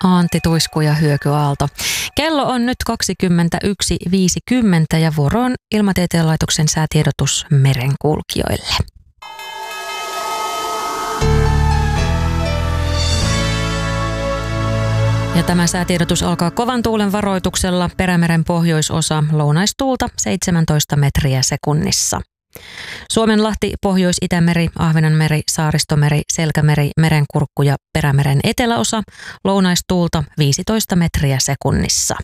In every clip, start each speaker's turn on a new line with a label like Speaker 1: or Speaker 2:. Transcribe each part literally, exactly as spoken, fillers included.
Speaker 1: Antti Tuisku ja Hyöky Aalto. Kello on nyt kaksikymmentäyksi viisikymmentä ja vuoro on Ilmatieteen laitoksen säätiedotus merenkulkijoille. Ja tämä säätiedotus alkaa kovan tuulen varoituksella. Perämeren pohjoisosa lounaistuulta seitsemäntoista metriä sekunnissa. Suomenlahti, Pohjois-Itämeri, Ahvenanmeri, Saaristomeri, Selkämeri, Merenkurkku ja Perämeren eteläosa lounaistuulta viisitoista metriä sekunnissa.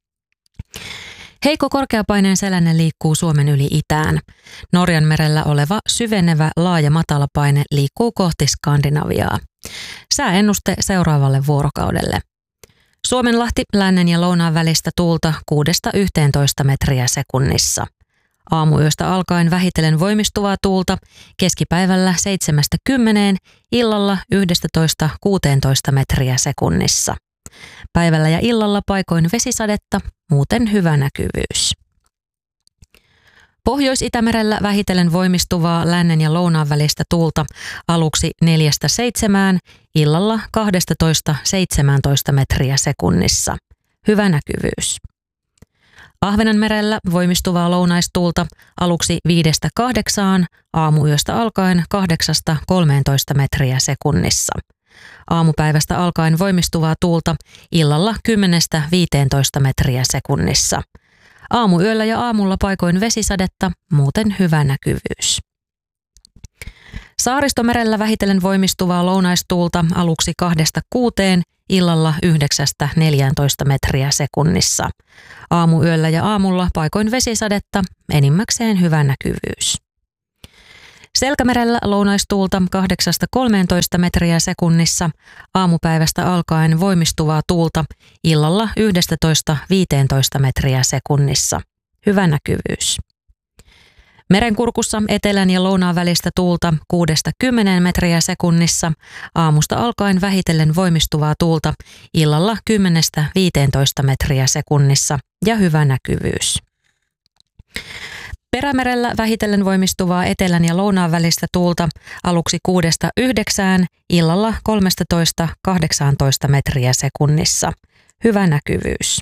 Speaker 1: Heikko korkeapaineen selänne liikkuu Suomen yli itään. Norjanmerellä oleva syvenevä laaja matalapaine liikkuu kohti Skandinaviaa. Sääennuste seuraavalle vuorokaudelle. Suomenlahti, lännen ja lounaan välistä tuulta kuudesta yhteentoista metriä sekunnissa. Aamuyöstä alkaen vähitellen voimistuvaa tuulta, keskipäivällä seitsemästä kymmeneen, illalla yhdestätoista kuuteentoista metriä sekunnissa. Päivällä ja illalla paikoin vesisadetta, muuten hyvä näkyvyys. Pohjois-Itämerellä vähitellen voimistuvaa lännen ja lounaan välistä tuulta aluksi neljästä seitsemään, illalla kaksitoista seitsemäntoista metriä sekunnissa. Hyvä näkyvyys. Ahvenanmerellä voimistuvaa lounaistuulta aluksi viidestä kahdeksaan, aamuyöstä alkaen kahdeksasta kolmeentoista metriä sekunnissa. Aamupäivästä alkaen voimistuvaa tuulta illalla kymmenestä viiteentoista metriä sekunnissa. Aamuyöllä ja aamulla paikoin vesisadetta, muuten hyvä näkyvyys. Saaristomerellä vähitellen voimistuvaa lounaistuulta aluksi kahdesta kuuteen, illalla yhdeksästä neljääntoista metriä sekunnissa. Aamuyöllä ja aamulla paikoin vesisadetta, enimmäkseen hyvä näkyvyys. Selkämerellä lounaistuulta kahdeksasta kolmeentoista metriä sekunnissa, aamupäivästä alkaen voimistuvaa tuulta, illalla yhdestätoista viiteentoista metriä sekunnissa. Hyvä näkyvyys. Merenkurkussa etelän ja lounaan välistä tuulta kuudesta kymmeneen metriä sekunnissa, aamusta alkaen vähitellen voimistuvaa tuulta, illalla kymmenestä viiteentoista metriä sekunnissa ja hyvä näkyvyys. Perämerellä vähitellen voimistuvaa etelän ja lounaan välistä tuulta aluksi kuudesta yhdeksään, illalla kolmetoista kahdeksantoista metriä sekunnissa. Hyvä näkyvyys.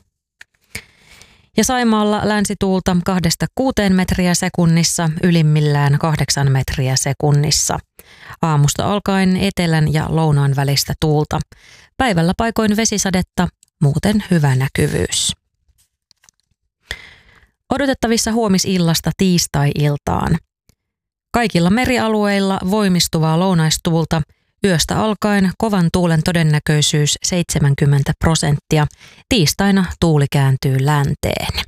Speaker 1: Ja Saimaalla länsituulta kahdesta kuuteen metriä sekunnissa, ylimmillään kahdeksan metriä sekunnissa. Aamusta alkaen etelän ja lounaan välistä tuulta. Päivällä paikoin vesisadetta, muuten hyvä näkyvyys. Odotettavissa huomisillasta tiistai-iltaan. Kaikilla merialueilla voimistuvaa lounaistuulta, yöstä alkaen kovan tuulen todennäköisyys seitsemänkymmentä prosenttia. Tiistaina tuuli kääntyy länteen.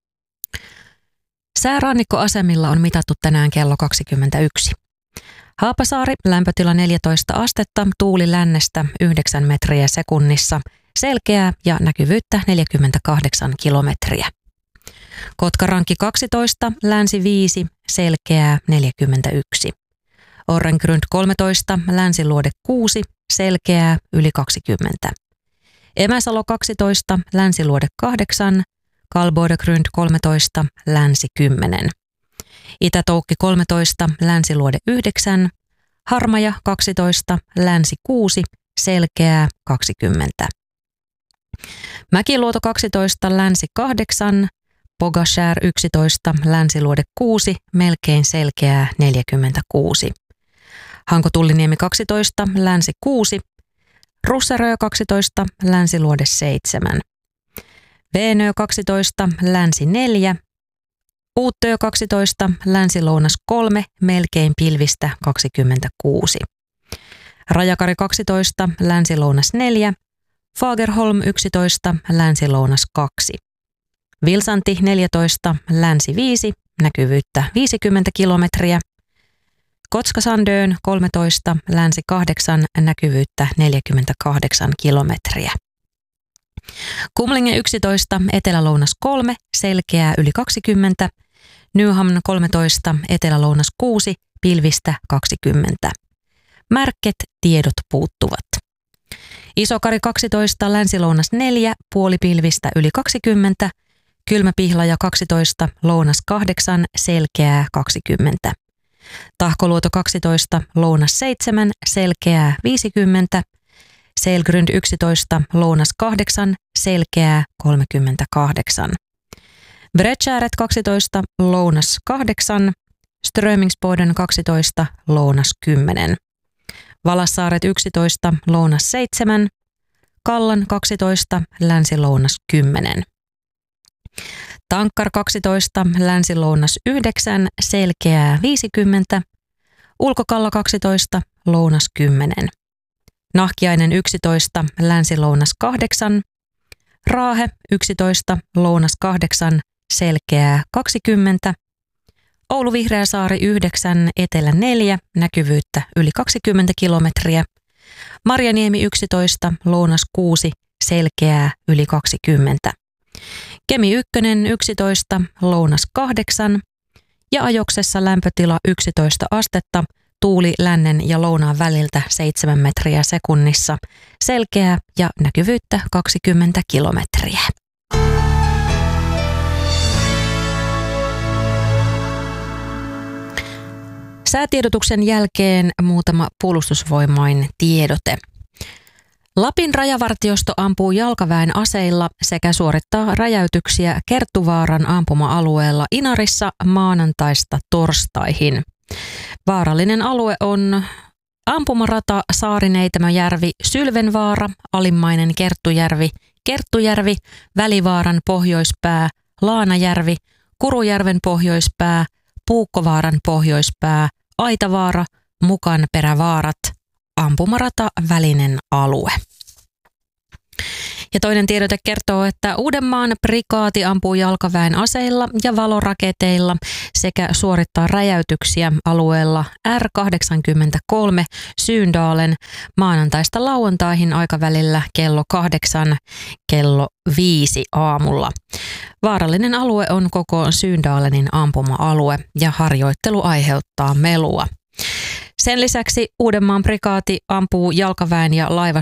Speaker 1: Säärannikkoasemilla on mitattu tänään kello kaksikymmentäyksi. Haapasaari, lämpötila neljätoista astetta, tuuli lännestä yhdeksän metriä sekunnissa, selkeää ja näkyvyyttä neljäkymmentäkahdeksan kilometriä. Kotkaranki kaksitoista, länsi viisi, selkeää neljäkymmentäyksi. Orrengrund kolmetoista, länsiluode kuusi, selkeää yli kaksikymmentä. Emäsalo kaksitoista, länsiluode kahdeksan, Kalbodegrund kolmetoista, länsi kymmenen. Itätoukki kolmetoista, länsiluode yhdeksän, Harmaja kaksitoista, länsi kuusi, selkeää kaksikymmentä. Mäkiluoto kaksitoista, länsi kahdeksan, Pogashär yksitoista, länsiluode kuusi, melkein selkeää neljäkymmentäkuusi. Hanko-Tulliniemi kaksitoista, länsi kuusi, Russerö kaksitoista, länsiluode seitsemän. Veenö kaksitoista, länsi neljä, Uuttöö kaksitoista, länsi-lounas kolme, melkein pilvistä kaksikymmentäkuusi. Rajakari kaksitoista, länsi-lounas neljä, Fagerholm yksitoista, länsi-lounas kaksi. Vilsanti neljätoista, länsi viisi, näkyvyyttä viisikymmentä kilometriä. Kotskasandön kolmetoista, länsi kahdeksan, näkyvyyttä neljäkymmentäkahdeksan kilometriä. Kumlinge yksitoista, etelä-lounas kolme, selkeää yli kaksikymmentä. Nyhamn kolmetoista, etelä-lounas kuusi, pilvistä kaksikymmentä. Märket, tiedot puuttuvat. Isokari kaksitoista, länsi-lounas neljä, puolipilvistä yli kaksikymmentä. Kylmäpihlaja kaksitoista, lounas kahdeksan, selkeää kaksikymmentä. Tahkoluoto kaksitoista, lounas seitsemän, selkeää viisikymmentä. Selgrund yksitoista, lounas kahdeksan, selkeää kolmekymmentäkahdeksan. Bredtjäret kaksitoista, lounas kahdeksan, Strömingsboden kaksitoista, lounas kymmenen. Valassaaret yksitoista, lounas seitsemän, Kallan kaksitoista, länsi-lounas kymmenen. Tankkar kaksitoista, länsi-lounas yhdeksän, selkeää viisikymmentä. Ulkokalla kaksitoista, lounas kymmenen. Nahkiainen yksitoista, länsi-lounas kahdeksan. Raahe yksitoista, lounas kahdeksan, selkeää kaksikymmentä. Oulu Vihreäsaari yhdeksän, etelä neljä, näkyvyyttä yli kaksikymmentä kilometriä. Marjaniemi yksitoista, lounas kuusi, selkeää yli kaksikymmentä. Kemi ykkönen yksitoista, lounas kahdeksan ja Ajoksessa lämpötila yksitoista astetta, tuuli lännen ja lounaan väliltä seitsemän metriä sekunnissa, selkeää ja näkyvyyttä kaksikymmentä kilometriä. Säätiedotuksen jälkeen muutama puolustusvoimain tiedote. Lapin rajavartiosto ampuu jalkaväen aseilla sekä suorittaa räjäytyksiä Kerttuvaaran ampuma-alueella Inarissa maanantaista torstaihin. Vaarallinen alue on ampumarata Saarineitämöjärvi, Sylvenvaara, Alimmainen Kerttujärvi, Kerttujärvi, Välivaaran pohjoispää, Laanajärvi, Kurujärven pohjoispää, Puukkovaaran pohjoispää, Aitavaara, Mukanperävaarat, ampumarata välinen alue. Ja toinen tiedote kertoo, että Uudenmaan prikaati ampuu jalkaväen aseilla ja valoraketeilla sekä suorittaa räjäytyksiä alueella R kahdeksankymmentäkolme Syyndalen maanantaista lauantaihin aikavälillä kello kahdeksan kello viisi aamulla. Vaarallinen alue on koko Syyndalenin ampuma-alue ja harjoittelu aiheuttaa melua. Sen lisäksi Uudenmaan prikaati ampuu jalkaväen ja